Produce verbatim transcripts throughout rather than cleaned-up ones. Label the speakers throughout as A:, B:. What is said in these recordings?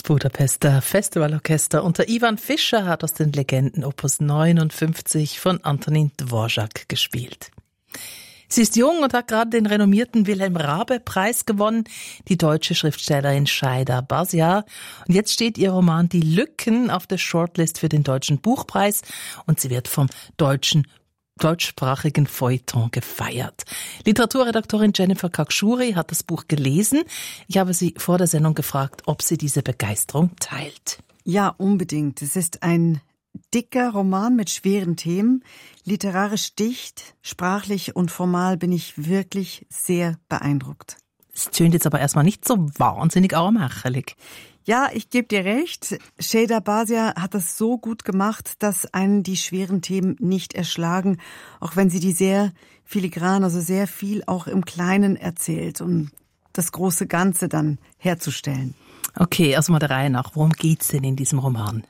A: Budapester Festivalorchester unter Ivan Fischer hat aus den Legenden Opus neunundfünfzig von Antonín Dvořák gespielt. Sie ist jung und hat gerade den renommierten Wilhelm-Raabe-Preis gewonnen, die deutsche Schriftstellerin Şeyda Bazia. Und jetzt steht ihr Roman Die Lücken auf der Shortlist für den Deutschen Buchpreis und sie wird vom deutschen deutschsprachigen Feuilleton gefeiert. Literaturredaktorin Jennifer Kakshuri hat das Buch gelesen. Ich habe sie vor der Sendung gefragt, ob sie diese Begeisterung teilt.
B: Ja, unbedingt. Es ist ein dicker Roman mit schweren Themen. Literarisch dicht, sprachlich und formal bin ich wirklich sehr beeindruckt.
A: Es tönt jetzt aber erstmal nicht so wahnsinnig armachelig.
B: Ja, ich gebe dir recht. Şeyda Bazia hat das so gut gemacht, dass einen die schweren Themen nicht erschlagen, auch wenn sie die sehr filigran, also sehr viel auch im Kleinen erzählt, um das große Ganze dann herzustellen.
A: Okay, also mal der Reihe nach. Worum geht's denn in diesem Roman?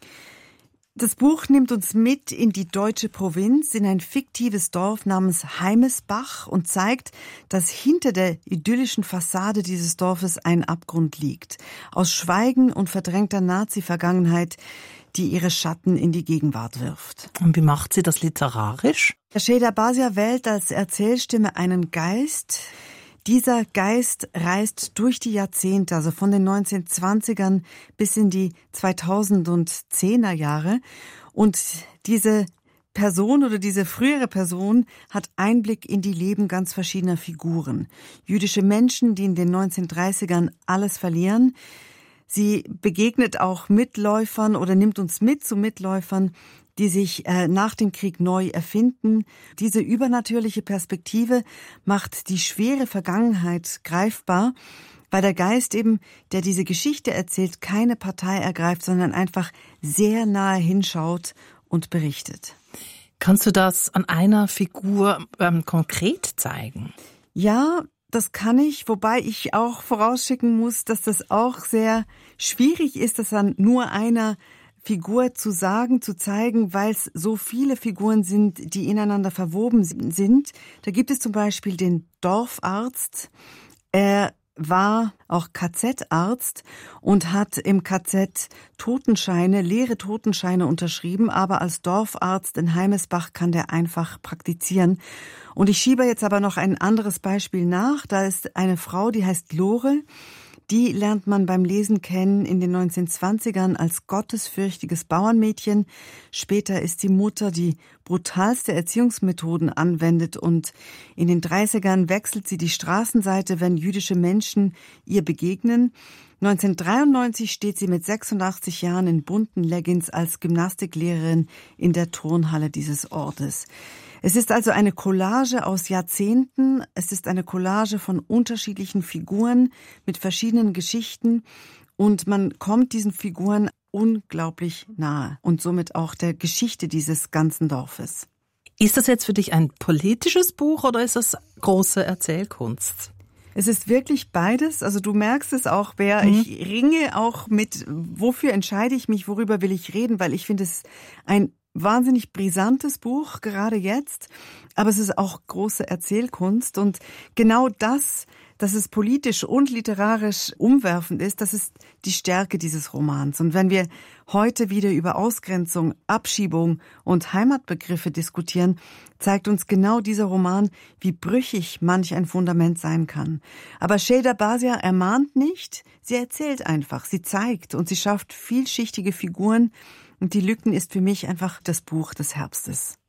B: Das Buch nimmt uns mit in die deutsche Provinz, in ein fiktives Dorf namens Heimesbach und zeigt, dass hinter der idyllischen Fassade dieses Dorfes ein Abgrund liegt. Aus Schweigen und verdrängter Nazi-Vergangenheit, die ihre Schatten in die Gegenwart wirft.
A: Und wie macht sie das literarisch?
B: Şeyda Bazia wählt als Erzählstimme einen Geist. Dieser Geist reist durch die Jahrzehnte, also von den neunzehnhundertzwanzigern bis in die zweitausendzehner Jahre. Und diese Person oder diese frühere Person hat Einblick in die Leben ganz verschiedener Figuren. Jüdische Menschen, die in den neunzehnhundertdreißigern alles verlieren. Sie begegnet auch Mitläufern oder nimmt uns mit zu Mitläufern, die sich äh, nach dem Krieg neu erfinden. Diese übernatürliche Perspektive macht die schwere Vergangenheit greifbar, weil der Geist eben, der diese Geschichte erzählt, keine Partei ergreift, sondern einfach sehr nahe hinschaut und berichtet.
A: Kannst du das an einer Figur ähm, konkret zeigen?
B: Ja, das kann ich, wobei ich auch vorausschicken muss, dass das auch sehr schwierig ist, das an nur einer Figur zu sagen, zu zeigen, weil es so viele Figuren sind, die ineinander verwoben sind. Da gibt es zum Beispiel den Dorfarzt. Er war auch K Z-Arzt und hat im K Z Totenscheine, leere Totenscheine unterschrieben, aber als Dorfarzt in Heimesbach kann der einfach praktizieren. Und ich schiebe jetzt aber noch ein anderes Beispiel nach. Da ist eine Frau, die heißt Lore. Die lernt man beim Lesen kennen in den neunzehnhundertzwanzigern als gottesfürchtiges Bauernmädchen. Später ist sie Mutter, die brutalste Erziehungsmethoden anwendet und in den dreißigern wechselt sie die Straßenseite, wenn jüdische Menschen ihr begegnen. neunzehnhundertdreiundneunzig steht sie mit sechsundachtzig Jahren in bunten Leggings als Gymnastiklehrerin in der Turnhalle dieses Ortes. Es ist also eine Collage aus Jahrzehnten, es ist eine Collage von unterschiedlichen Figuren mit verschiedenen Geschichten und man kommt diesen Figuren unglaublich nahe und somit auch der Geschichte dieses ganzen Dorfes.
A: Ist das jetzt für dich ein politisches Buch oder ist das große Erzählkunst?
B: Es ist wirklich beides. Also du merkst es auch, Bea. Mhm. Ich ringe auch mit, wofür entscheide ich mich, worüber will ich reden, weil ich finde es ein wahnsinnig brisantes Buch, gerade jetzt, aber es ist auch große Erzählkunst und genau das, dass es politisch und literarisch umwerfend ist, das ist die Stärke dieses Romans. Und wenn wir heute wieder über Ausgrenzung, Abschiebung und Heimatbegriffe diskutieren, zeigt uns genau dieser Roman, wie brüchig manch ein Fundament sein kann. Aber Şeyda Bazia ermahnt nicht, sie erzählt einfach, sie zeigt und sie schafft vielschichtige Figuren. Und die Lücken ist für mich einfach das Buch des Herbstes.